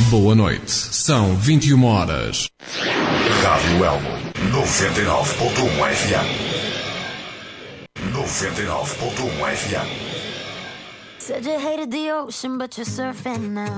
Boa noite. São 21 horas. Rádio Elmo 99.1 FM. 99.1 FM. Said you hated the ocean, but you're surfing now.